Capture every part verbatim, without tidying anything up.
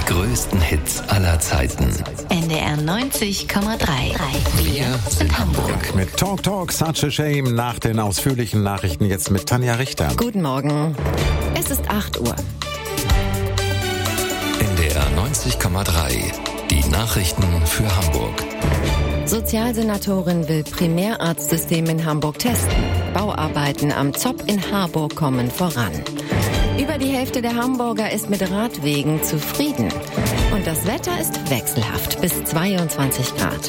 Die größten Hits aller Zeiten. N D R neunzig Komma drei. Wir sind Hamburg. Mit Talk Talk, Such a Shame nach den ausführlichen Nachrichten jetzt mit Tanja Richter. Guten Morgen. Es ist acht Uhr. N D R neunzig Komma drei. Die Nachrichten für Hamburg. Sozialsenatorin will Primärarztsystem in Hamburg testen. Bauarbeiten am Z O P in Harburg kommen voran. Über die Hälfte der Hamburger ist mit Radwegen zufrieden. Und das Wetter ist wechselhaft bis zweiundzwanzig Grad.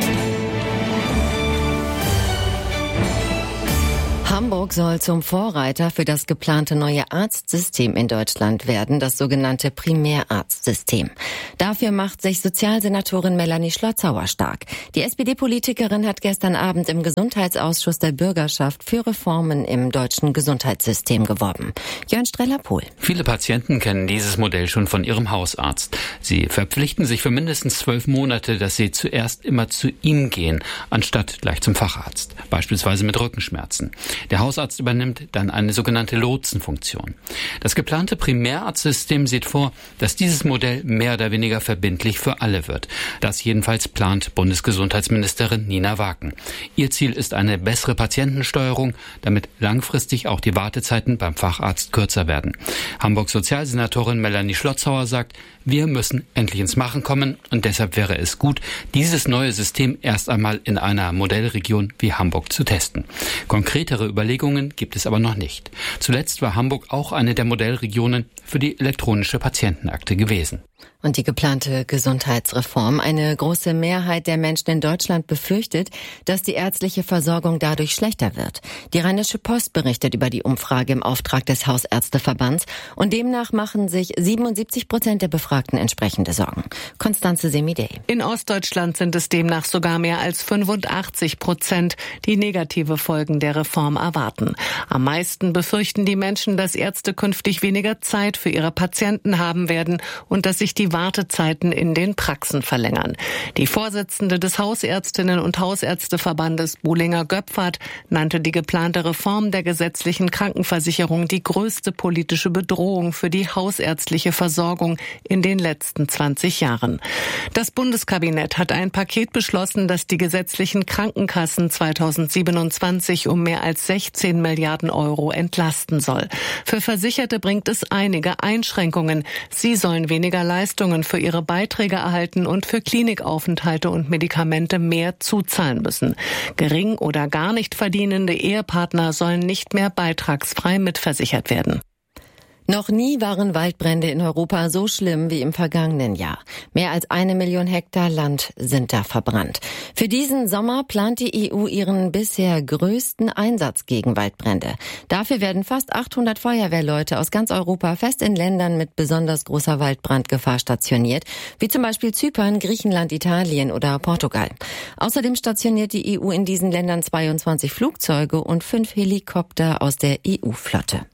Hamburg soll zum Vorreiter für das geplante neue Arztsystem in Deutschland werden, das sogenannte Primärarztsystem. Dafür macht sich Sozialsenatorin Melanie Schlotzauer stark. Die S P D-Politikerin hat gestern Abend im Gesundheitsausschuss der Bürgerschaft für Reformen im deutschen Gesundheitssystem geworben. Jörn Streller-Pohl. Viele Patienten kennen dieses Modell schon von ihrem Hausarzt. Sie verpflichten sich für mindestens zwölf Monate, dass sie zuerst immer zu ihm gehen, anstatt gleich zum Facharzt, beispielsweise mit Rückenschmerzen. Der Hausarzt übernimmt dann eine sogenannte Lotsenfunktion. Das geplante Primärarztsystem sieht vor, dass dieses Modell mehr oder weniger verbindlich für alle wird. Das jedenfalls plant Bundesgesundheitsministerin Nina Waken. Ihr Ziel ist eine bessere Patientensteuerung, damit langfristig auch die Wartezeiten beim Facharzt kürzer werden. Hamburgs Sozialsenatorin Melanie Schlotzauer sagt, wir müssen endlich ins Machen kommen und deshalb wäre es gut, dieses neue System erst einmal in einer Modellregion wie Hamburg zu testen. Konkretere Überlegungen gibt es aber noch nicht. Zuletzt war Hamburg auch eine der Modellregionen für die elektronische Patientenakte gewesen. Und die geplante Gesundheitsreform. Eine große Mehrheit der Menschen in Deutschland befürchtet, dass die ärztliche Versorgung dadurch schlechter wird. Die Rheinische Post berichtet über die Umfrage im Auftrag des Hausärzteverbands und demnach machen sich siebenundsiebzig Prozent der Befragten entsprechende Sorgen. Constanze Semidey. In Ostdeutschland sind es demnach sogar mehr als fünfundachtzig Prozent, die negative Folgen der Reform erwarten. Am meisten befürchten die Menschen, dass Ärzte künftig weniger Zeit für ihre Patienten haben werden und dass sich die Wartezeiten in den Praxen verlängern. Die Vorsitzende des Hausärztinnen- und Hausärzteverbandes Buhlinger-Göpfert nannte die geplante Reform der gesetzlichen Krankenversicherung die größte politische Bedrohung für die hausärztliche Versorgung in den letzten zwanzig Jahren. Das Bundeskabinett hat ein Paket beschlossen, das die gesetzlichen Krankenkassen zweitausendsiebenundzwanzig um mehr als sechzehn Milliarden Euro entlasten soll. Für Versicherte bringt es einige Einschränkungen. Sie sollen weniger Leistungen für ihre Beiträge erhalten und für Klinikaufenthalte und Medikamente mehr zuzahlen müssen. Gering oder gar nicht verdienende Ehepartner sollen nicht mehr beitragsfrei mitversichert werden. Noch nie waren Waldbrände in Europa so schlimm wie im vergangenen Jahr. Mehr als eine Million Hektar Land sind da verbrannt. Für diesen Sommer plant die E U ihren bisher größten Einsatz gegen Waldbrände. Dafür werden fast achthundert Feuerwehrleute aus ganz Europa fest in Ländern mit besonders großer Waldbrandgefahr stationiert, wie zum Beispiel Zypern, Griechenland, Italien oder Portugal. Außerdem stationiert die E U in diesen Ländern zweiundzwanzig Flugzeuge und fünf Helikopter aus der E U-Flotte.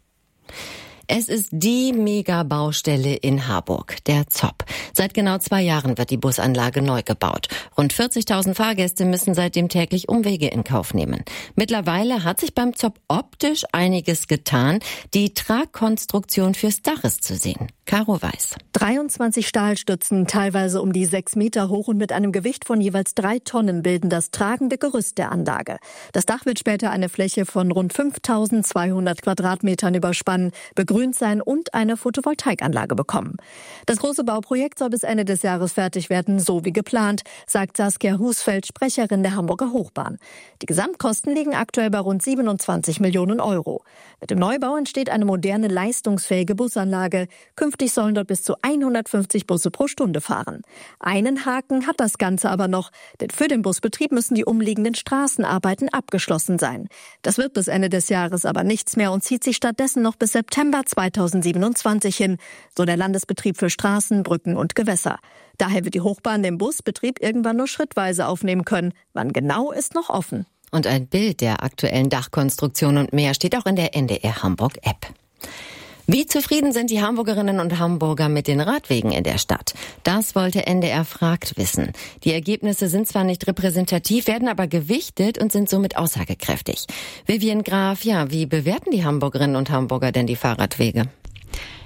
Es ist die Megabaustelle in Harburg, der Z O P. Seit genau zwei Jahren wird die Busanlage neu gebaut. Rund vierzigtausend Fahrgäste müssen seitdem täglich Umwege in Kauf nehmen. Mittlerweile hat sich beim Z O P optisch einiges getan. Die Tragkonstruktion fürs Dach ist zu sehen. Caro Weiß. dreiundzwanzig Stahlstützen, teilweise um die sechs Meter hoch und mit einem Gewicht von jeweils drei Tonnen bilden das tragende Gerüst der Anlage. Das Dach wird später eine Fläche von rund fünftausendzweihundert Quadratmetern überspannen, begrünt sein und eine Photovoltaikanlage bekommen. Das große Bauprojekt soll bis Ende des Jahres fertig werden, so wie geplant, sagt Saskia Husfeld, Sprecherin der Hamburger Hochbahn. Die Gesamtkosten liegen aktuell bei rund siebenundzwanzig Millionen Euro. Mit dem Neubau entsteht eine moderne, leistungsfähige Busanlage. Künftig sollen dort bis zu hundertfünfzig Busse pro Stunde fahren. Einen Haken hat das Ganze aber noch, denn für den Busbetrieb müssen die umliegenden Straßenarbeiten abgeschlossen sein. Das wird bis Ende des Jahres aber nichts mehr und zieht sich stattdessen noch bis September zweitausendsiebenundzwanzig hin, so der Landesbetrieb für Straßen, Brücken und Gewässer. Daher wird die Hochbahn den Busbetrieb irgendwann nur schrittweise aufnehmen können. Wann genau, ist noch offen. Und ein Bild der aktuellen Dachkonstruktion und mehr steht auch in der N D R Hamburg App. Wie zufrieden sind die Hamburgerinnen und Hamburger mit den Radwegen in der Stadt? Das wollte N D R fragt wissen. Die Ergebnisse sind zwar nicht repräsentativ, werden aber gewichtet und sind somit aussagekräftig. Vivian Graf, ja, wie bewerten die Hamburgerinnen und Hamburger denn die Fahrradwege?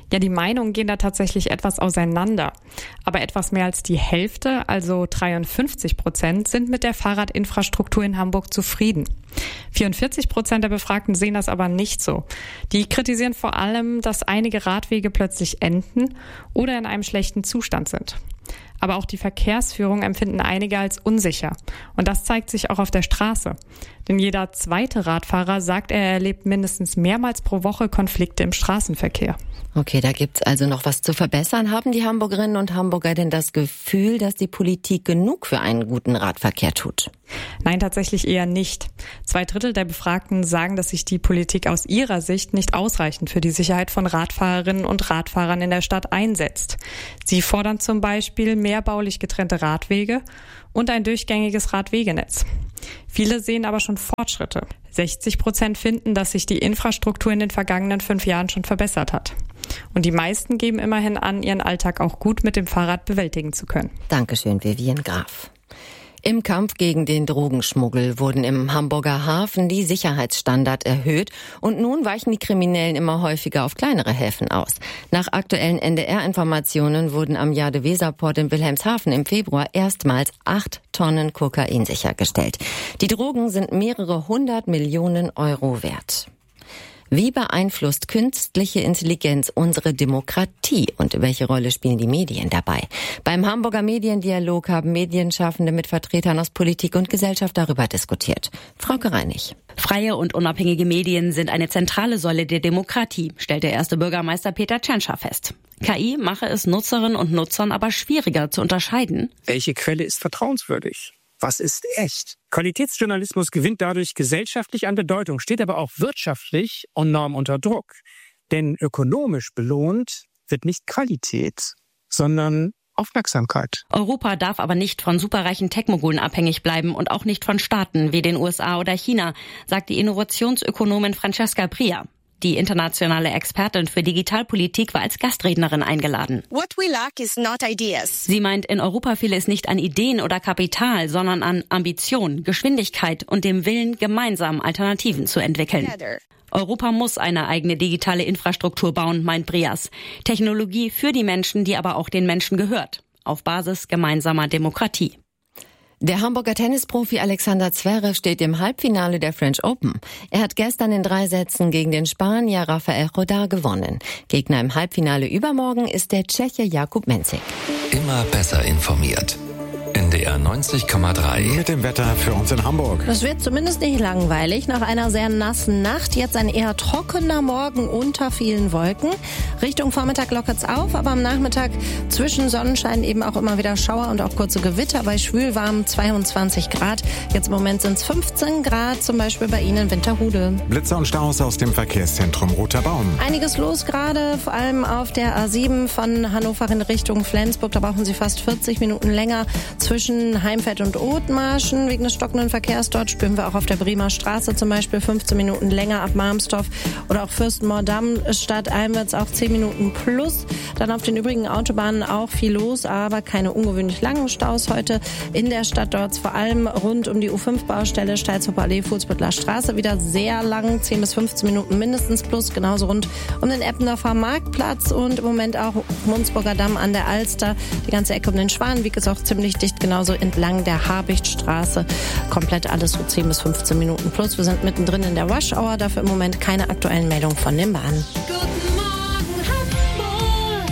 Ja, die Meinungen gehen da tatsächlich etwas auseinander. Aber etwas mehr als die Hälfte, also dreiundfünfzig Prozent, sind mit der Fahrradinfrastruktur in Hamburg zufrieden. vierundvierzig Prozent der Befragten sehen das aber nicht so. Die kritisieren vor allem, dass einige Radwege plötzlich enden oder in einem schlechten Zustand sind. Aber auch die Verkehrsführung empfinden einige als unsicher. Und das zeigt sich auch auf der Straße. Denn jeder zweite Radfahrer sagt, er erlebt mindestens mehrmals pro Woche Konflikte im Straßenverkehr. Okay, da gibt's also noch was zu verbessern. Haben die Hamburgerinnen und Hamburger denn das Gefühl, dass die Politik genug für einen guten Radverkehr tut? Nein, tatsächlich eher nicht. Zwei Drittel der Befragten sagen, dass sich die Politik aus ihrer Sicht nicht ausreichend für die Sicherheit von Radfahrerinnen und Radfahrern in der Stadt einsetzt. Sie fordern zum Beispiel mehr baulich getrennte Radwege und ein durchgängiges Radwegenetz. Viele sehen aber schon Fortschritte. sechzig Prozent finden, dass sich die Infrastruktur in den vergangenen fünf Jahren schon verbessert hat. Und die meisten geben immerhin an, ihren Alltag auch gut mit dem Fahrrad bewältigen zu können. Dankeschön, Vivian Graf. Im Kampf gegen den Drogenschmuggel wurden im Hamburger Hafen die Sicherheitsstandards erhöht und nun weichen die Kriminellen immer häufiger auf kleinere Häfen aus. Nach aktuellen N D R-Informationen wurden am Jade-Weser-Port in Wilhelmshaven im Februar erstmals acht Tonnen Kokain sichergestellt. Die Drogen sind mehrere hundert Millionen Euro wert. Wie beeinflusst künstliche Intelligenz unsere Demokratie und welche Rolle spielen die Medien dabei? Beim Hamburger Mediendialog haben Medienschaffende mit Vertretern aus Politik und Gesellschaft darüber diskutiert. Frauke Reinig. Freie und unabhängige Medien sind eine zentrale Säule der Demokratie, stellt der erste Bürgermeister Peter Tschentscher fest. K I mache es Nutzerinnen und Nutzern aber schwieriger zu unterscheiden. Welche Quelle ist vertrauenswürdig? Was ist echt? Qualitätsjournalismus gewinnt dadurch gesellschaftlich an Bedeutung, steht aber auch wirtschaftlich enorm unter Druck. Denn ökonomisch belohnt wird nicht Qualität, sondern Aufmerksamkeit. Europa darf aber nicht von superreichen Tech-Mogulen abhängig bleiben und auch nicht von Staaten wie den U S A oder China, sagt die Innovationsökonomin Francesca Bria. Die internationale Expertin für Digitalpolitik war als Gastrednerin eingeladen. What we lack is not ideas. Sie meint, in Europa fehle es nicht an Ideen oder Kapital, sondern an Ambition, Geschwindigkeit und dem Willen, gemeinsam Alternativen zu entwickeln. Together. Europa muss eine eigene digitale Infrastruktur bauen, meint Brias. Technologie für die Menschen, die aber auch den Menschen gehört. Auf Basis gemeinsamer Demokratie. Der Hamburger Tennisprofi Alexander Zverev steht im Halbfinale der French Open. Er hat gestern in drei Sätzen gegen den Spanier Rafael Nadal gewonnen. Gegner im Halbfinale übermorgen ist der Tscheche Jakub Mensik. Immer besser informiert. N D R neunzig Komma drei. Mit dem Wetter für uns in Hamburg. Es wird zumindest nicht langweilig. Nach einer sehr nassen Nacht jetzt ein eher trockener Morgen unter vielen Wolken. Richtung Vormittag lockert's auf, aber am Nachmittag zwischen Sonnenschein eben auch immer wieder Schauer und auch kurze Gewitter bei schwülwarmen zweiundzwanzig Grad. Jetzt im Moment sind's fünfzehn Grad, zum Beispiel bei Ihnen in Winterhude. Blitzer und Staus aus dem Verkehrszentrum Roter Baum. Einiges los gerade, vor allem auf der A sieben von Hannover in Richtung Flensburg. Da brauchen Sie fast vierzig Minuten länger. Zwischen Heimfeld und Othmarschen wegen des stockenden Verkehrs. Dort spüren wir auch auf der Bremer Straße zum Beispiel fünfzehn Minuten länger ab Marmstorf oder auch Fürstenmoor-Damm statt Einwärts auch zehn Minuten plus. Dann auf den übrigen Autobahnen auch viel los, aber keine ungewöhnlich langen Staus heute in der Stadt. Dort vor allem rund um die U fünf Baustelle Steilshupper Allee, Fuhlsbüttler Straße wieder sehr lang, zehn bis fünfzehn Minuten mindestens plus. Genauso rund um den Eppendorfer Marktplatz und im Moment auch Mundsburger Damm an der Alster. Die ganze Ecke um den Schwanenweg ist auch ziemlich dicht. Genauso entlang der Habichtstraße. Komplett alles so zehn bis fünfzehn Minuten plus. Wir sind mittendrin in der Rush-Hour. Dafür im Moment keine aktuellen Meldungen von den Bahnen. Guten Morgen, Hamburg.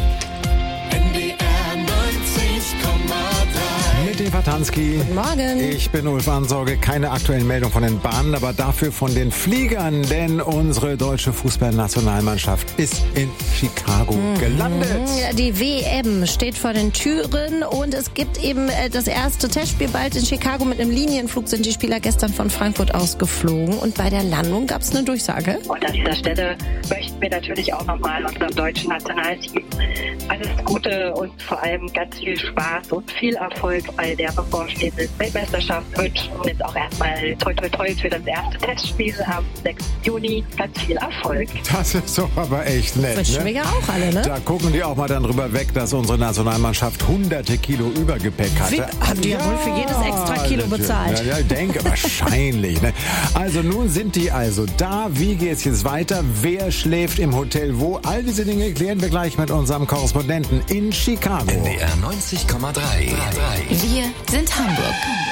N D R neunzig Komma drei. Mit Eva Tanski. Guten Morgen. Ich bin Ulf Ansorge. Keine aktuellen Meldungen von den Bahnen, aber dafür von den Fliegern. Denn unsere deutsche Fußballnationalmannschaft ist in Chicago mhm. gelandet. Die W M steht vor den Türen und es gibt eben das erste Testspiel bald in Chicago. Mit einem Linienflug sind die Spieler gestern von Frankfurt aus geflogen und bei der Landung gab es eine Durchsage. Und an dieser Stelle möchten wir natürlich auch nochmal unserem deutschen Nationalteam alles Gute und vor allem ganz viel Spaß und viel Erfolg bei der bevorstehenden Weltmeisterschaft wünschen. Jetzt auch erstmal toi toi toi für das erste Testspiel am sechsten Juni. Ganz viel Erfolg. Das ist doch aber echt nett. Wünschen ne? wir ja auch alle, ne? Da gucken die auch mal dann drüber weg, dass unsere Nationalmannschaft hunderte Kilo Übergepäck hatte. Wie, haben die ja, ja wohl für jedes extra Kilo bezahlt. Ja, ja, ich denke wahrscheinlich. Ne? Also nun sind die also da. Wie geht's jetzt weiter? Wer schläft im Hotel wo? All diese Dinge klären wir gleich mit unserem Korrespondenten in Chicago. N D R neunzig Komma drei. Wir sind Hamburg.